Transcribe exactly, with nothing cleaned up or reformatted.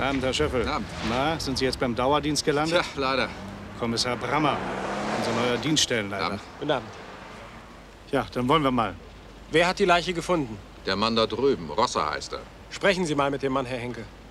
Guten Abend, Herr Schöffel. Guten Abend. Na, sind Sie jetzt beim Dauerdienst gelandet? Tja, leider. Kommissar Brammer, unser neuer Dienststellenleiter. Abend. Guten Abend. Ja, dann wollen wir mal. Wer hat die Leiche gefunden? Der Mann da drüben, Rosser heißt er. Sprechen Sie mal mit dem Mann, Herr Henke.